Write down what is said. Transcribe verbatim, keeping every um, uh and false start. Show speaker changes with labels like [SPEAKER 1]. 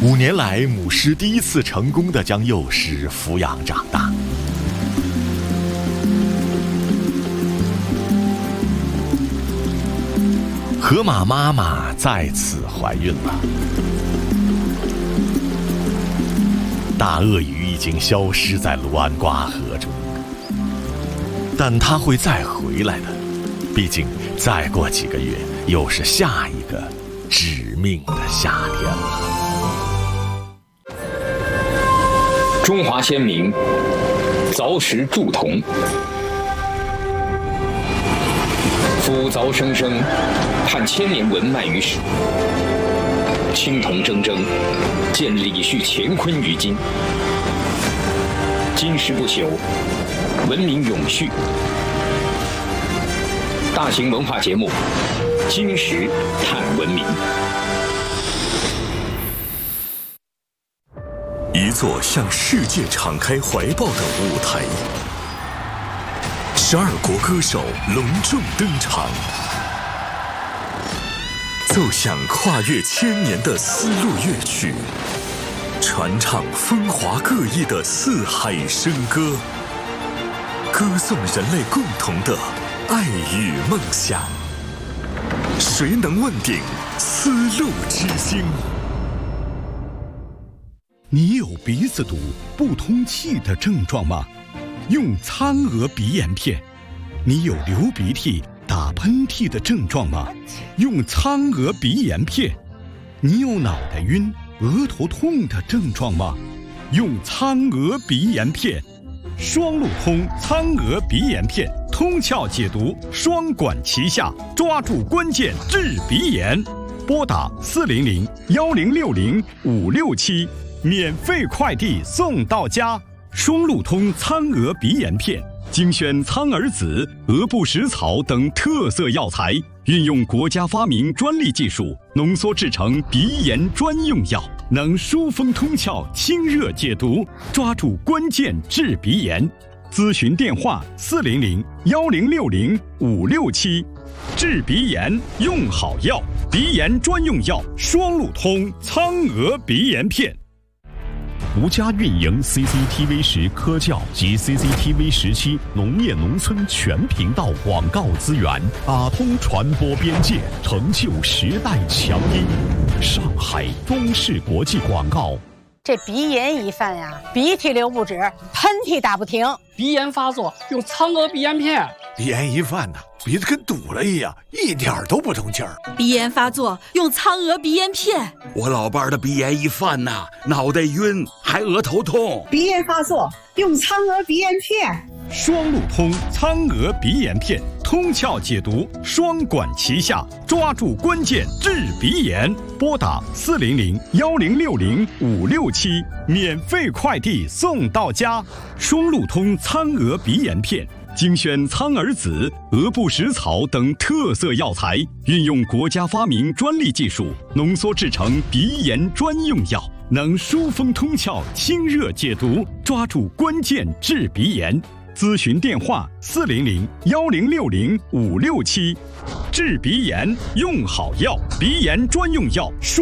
[SPEAKER 1] 五年来，母狮第一次成功地将幼狮抚养长大。河马妈妈再次怀孕了。大鳄鱼已经消失在卢安瓜河中，但它会再回来的。毕竟，再过几个月，又是下一个致命的夏天了。
[SPEAKER 2] 中华先民凿石铸铜，夫凿生生，盼千年文脉于史。青铜铮铮，见李旭乾坤于今。金石不朽，文明永续。大型文化节目《金石探文明》。
[SPEAKER 3] 一座向世界敞开怀抱的舞台，十二国歌手隆重登场，奏响跨越千年的丝路乐曲，传唱风华各异的四海笙歌，歌颂人类共同的爱与梦想。谁能问鼎丝路之星？
[SPEAKER 4] 你有鼻子堵、不通气的症状吗？用苍娥鼻炎片。你有流鼻涕、打喷嚏的症状吗？用苍娥鼻炎片。你有脑袋晕、额头痛的症状吗？用苍娥鼻炎片。双路通苍娥鼻炎片，通窍解毒，双管齐下，抓住关键治鼻炎。拨打四零零幺零六零五六七。免费快递送到家，双路通苍娥鼻炎片，精选苍耳子、鹅不食草等特色药材，运用国家发明专利技术，浓缩制成鼻炎专用药，能疏风通窍、清热解毒，抓住关键治鼻炎。咨询电话：四零零幺零六零五六七。治鼻炎用好药，鼻炎专用药双路通苍娥鼻炎片。
[SPEAKER 5] 独家运营 C C T V 十科教及 C C T V 十七农业农村全频道广告资源，打通传播边界，成就时代强音。上海中视国际广告。
[SPEAKER 6] 这鼻炎一犯呀，鼻涕流不止，喷嚏打不停。
[SPEAKER 7] 鼻炎发作用苍娥鼻炎片。
[SPEAKER 8] 鼻炎一犯呢，鼻子跟堵了一样，一点都不通气儿。
[SPEAKER 9] 鼻炎发作用苍娥鼻炎片。
[SPEAKER 10] 我老伴儿的鼻炎一犯呐，脑袋晕，还额头痛。
[SPEAKER 11] 鼻炎发作用苍娥鼻炎片。
[SPEAKER 4] 双路通苍娥鼻炎片，通窍解毒，双管齐下，抓住关键治鼻炎。拨打四零零幺零六零五六七，免费快递送到家。双路通苍娥鼻炎片。精选苍耳子、鹅不食草等特色药材，运用国家发明专利技术，浓缩制成鼻炎专用药，能疏风通窍、清热解毒，抓住关键治鼻炎。咨询电话：四零零幺零六零五六七。治鼻炎用好药，鼻炎专用药。